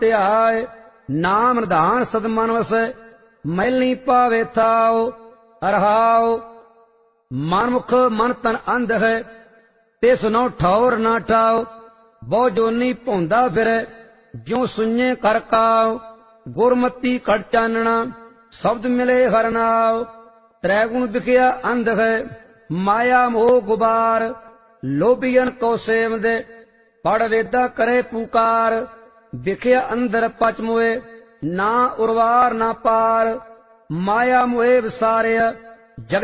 ਧਿਆਏ ਨਾਮ ਨਿਧਾਨ ਸਦਮਨ ਵਸੈ ਮੈਲੀ ਪਾਵੇ ਥਾਉ ਰਹਾਉ। ਮਨਮੁਖ ਮਨ ਤਨ ਅੰਧ ਹੈ ਤਿਸ ਨੋ ਠੌਰ ਨਾ ਠਾਉ। ਬਹੁ ਜੋਨੀ ਭੌਂਦਾ ਫਿਰੈ ਜਿਉ ਸੁਣੇ ਕਰ ਕਾਉ। ਗੁਰਮਤੀ ਘੜ ਚਾਨਣਾ ਸ਼ਬਦ ਮਿਲੇ ਹਰਿ ਨਾਉ। ਤ੍ਰੈ ਗੁਣ ਵਿਖਿਆ ਅੰਧ ਹੈ ਮਾਇਆ ਮੋਹ ਗੁਬਾਰ। ਲੋਭੀਅਨ ਕੋ ਸੇਵਦੇ ਪੜ ਵੇਦਾ ਕਰੇ ਪੁਕਾਰ। ਵਿਖਿਆ ਅੰਦਰ ਪਚ ਮੋਏ ਨਾ ਉਰਵਾਰ ਨਾ ਪਾਰ। ਮਾਇਆ ਮੋਏ ਵਿਸਾਰਿਆ